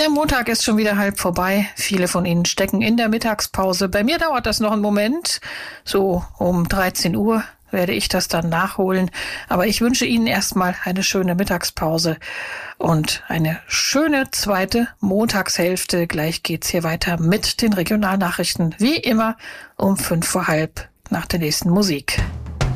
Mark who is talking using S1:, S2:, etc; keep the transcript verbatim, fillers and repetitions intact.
S1: Der Montag ist schon wieder halb vorbei. Viele von Ihnen stecken in der Mittagspause. Bei mir dauert das noch einen Moment. So um dreizehn Uhr werde ich das dann nachholen. Aber ich wünsche Ihnen erstmal eine schöne Mittagspause und eine schöne zweite Montagshälfte. Gleich geht's hier weiter mit den Regionalnachrichten. Wie immer um fünf vor halb nach der nächsten Musik.